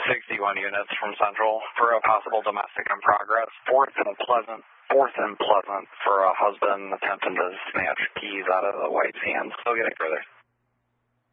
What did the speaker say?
61 units from Central for a possible domestic in progress. Fourth and Pleasant for a husband attempting to snatch keys out of the wife's hands. Still getting further.